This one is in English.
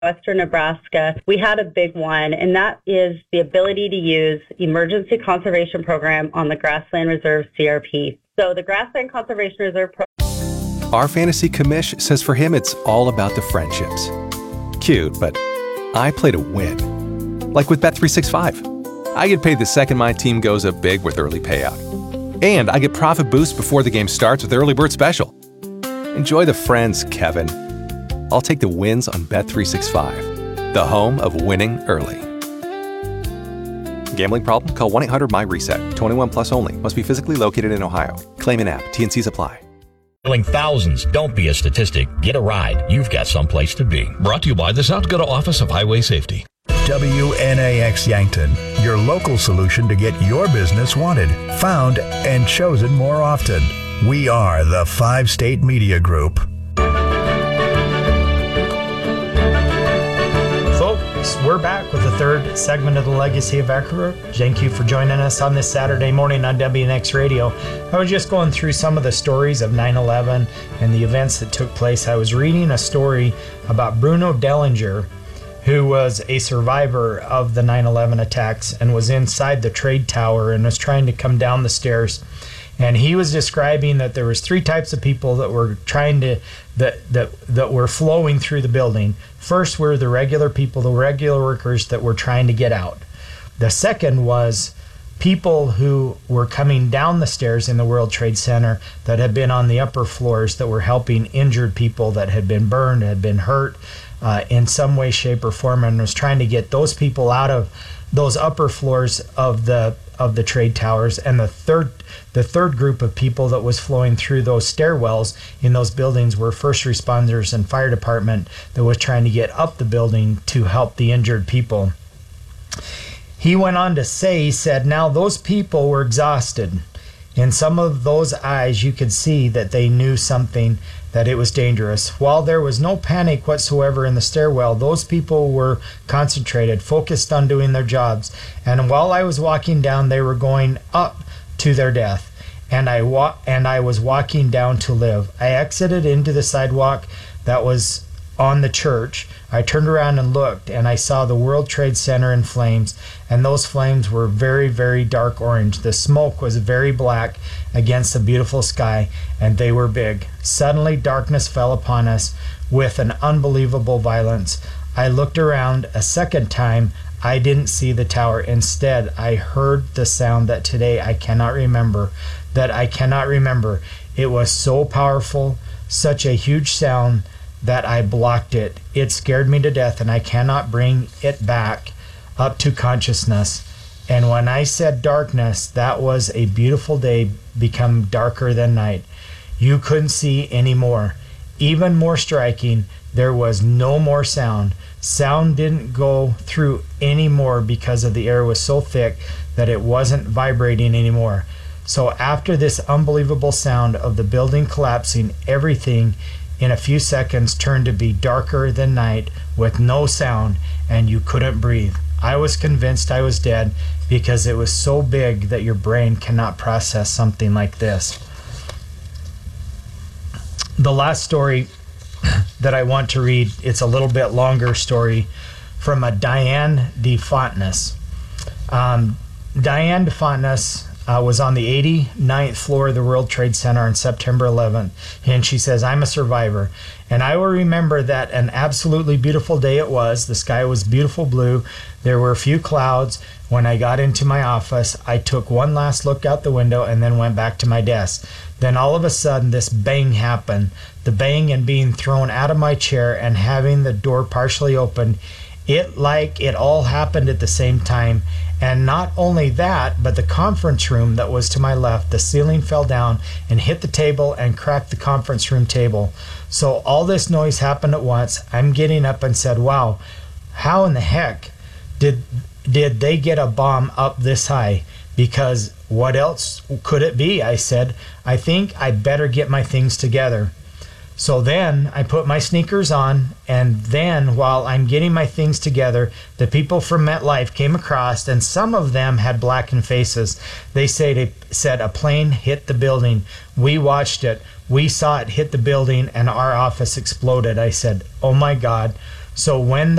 Western Nebraska, we had a big one, and that is the ability to use Emergency Conservation Program on the Grassland Reserve CRP. So the Grassland Conservation Reserve Program. Our fantasy commish says for him it's all about the friendships. Cute, but I play to win. Like with Bet365. I get paid the second my team goes up big with early payout. And I get profit boost before the game starts with Early Bird Special. Enjoy the friends, Kevin. I'll take the wins on Bet365, the home of winning early. Gambling problem? Call 1-800-MY-RESET. 21 plus only. Must be physically located in Ohio. Claim in app. T&Cs apply. Killing thousands. Don't be a statistic. Get a ride. You've got someplace to be. Brought to you by the South Dakota Office of Highway Safety. WNAX Yankton, your local solution to get your business wanted, found, and chosen more often. We are the 5-State Media Group. We're back with the third segment of the Legacy of Eckler. Thank you for joining us on this Saturday morning on WNX Radio. I was just going through some of the stories of 9/11 and the events that took place. I was reading a story about Bruno Dellinger, who was a survivor of the 9/11 attacks and was inside the trade tower and was trying to come down the stairs. And he was describing that there was 3 types of people that were trying to that were flowing through the building. First were the regular people, the regular workers that were trying to get out. The second was people who were coming down the stairs in the World Trade Center that had been on the upper floors that were helping injured people that had been burned, had been hurt in some way, shape, or form, and was trying to get those people out of those upper floors of the trade towers. And the third group of people that was flowing through those stairwells in those buildings were first responders and fire department that was trying to get up the building to help the injured people. He went on to say, he said, now those people were exhausted. In some of those eyes, you could see that they knew something, that it was dangerous. While there was no panic whatsoever in the stairwell, those people were concentrated, focused on doing their jobs. And while I was walking down, they were going up to their death. And I was walking down to live. I exited into the sidewalk that was on the church. I turned around and looked, and I saw the World Trade Center in flames, and those flames were very, very dark orange. The smoke was very black against the beautiful sky, and they were big. Suddenly, darkness fell upon us with an unbelievable violence. I looked around a second time. I didn't see the tower. Instead, I heard the sound that today I cannot remember, It was so powerful, such a huge sound, that I blocked it. It scared me to death, and I cannot bring it back up to consciousness. And when I said darkness, that was a beautiful day become darker than night. You couldn't see any more. Even more striking, there was no more sound. Sound didn't go through anymore because of the air was so thick that it wasn't vibrating anymore. So after this unbelievable sound of the building collapsing, everything in a few seconds turned to be darker than night with no sound, and you couldn't breathe. I was convinced I was dead because it was so big that your brain cannot process something like this. The last story that I want to read, it's a little bit longer story from a Diane DeFonteness. Diane DeFonteness was on the 89th floor of the World Trade Center on September 11th, and she says, I'm a survivor, and I will remember that an absolutely beautiful day it was. The sky was beautiful blue. There were a few clouds. When I got into my office, I took one last look out the window and then went back to my desk. Then all of a sudden, this bang happened. The bang and being thrown out of my chair and having the door partially open. It all happened at the same time. And not only that, but the conference room that was to my left, the ceiling fell down and hit the table and cracked the conference room table. So all this noise happened at once. I'm getting up and said, wow, how in the heck did they get a bomb up this high? Because what else could it be? I said, I think I better get my things together. So then I put my sneakers on, and then while I'm getting my things together, the people from MetLife came across, and some of them had blackened faces. They said a plane hit the building. We watched it. We saw it hit the building, and our office exploded. I said, oh my God, So when